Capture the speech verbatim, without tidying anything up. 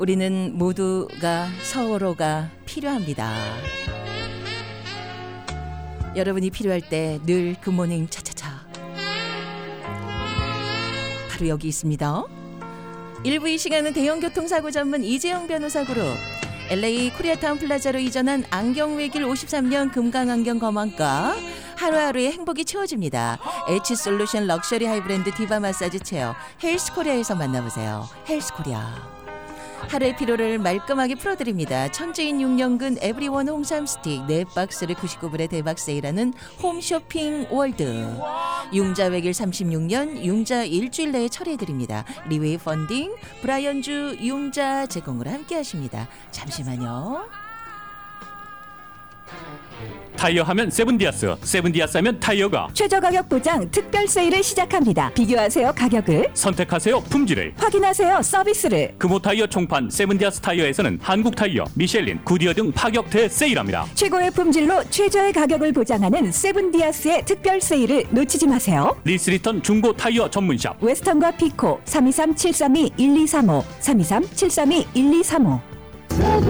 우리는 모두가 서로가 필요합니다. 여러분이 필요할 때 늘 굿모닝 차차차 바로 여기 있습니다. 일부 이 시간은 대형교통사고 전문 이재영 변호사 그룹 엘에이 코리아타운 플라자로 이전한 안경외길 오십삼 년 금강안경 검안과 하루하루의 행복이 채워집니다. H솔루션 럭셔리 하이브랜드 디바 마사지 체어 헬스코리아에서 만나보세요. 헬스코리아. 하루의 피로를 말끔하게 풀어드립니다. 천주인 육 년근 에브리원 홍삼 스틱 네 박스를 구십구 불에 대박 세일하는 홈쇼핑 월드. 융자 외길 삼십육 년 융자 일주일 내에 처리해드립니다. 리웨이 펀딩 브라이언주 융자 제공으로 함께 하십니다. 잠시만요. 타이어 하면 세븐디아스, 세븐디아스 하면 타이어가 최저 가격 보장 특별 세일을 시작합니다. 비교하세요 가격을, 선택하세요 품질을, 확인하세요 서비스를. 금호 타이어 총판 세븐디아스 타이어에서는 한국 타이어, 미셸린, 구디어 등 파격 대세일합니다. 최고의 품질로 최저의 가격을 보장하는 세븐디아스의 특별 세일을 놓치지 마세요. 리스리턴 중고 타이어 전문샵 웨스턴과 피코 삼이삼 칠삼이 일이삼오 삼이삼 칠삼이 일이삼오.